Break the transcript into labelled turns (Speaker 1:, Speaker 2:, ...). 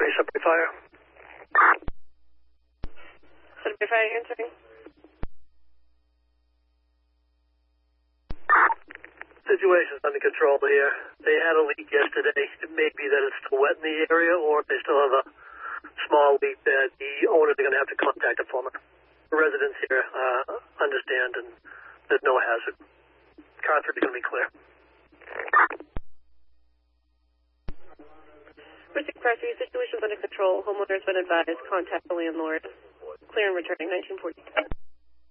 Speaker 1: 3, Sudbury Fire.
Speaker 2: Sudbury Fire answering.
Speaker 1: Situation's under control here. They had a leak yesterday. It may be that it's still wet in the area, or if they still have a small leak that the owners are going to have to contact a plumber. The residents here understand, and there's no hazard. Car 3 is going to be clear.
Speaker 2: Pursuit Car 3, situation's under control. Homeowner's been advised. Contact the landlord. Clear and returning 1940.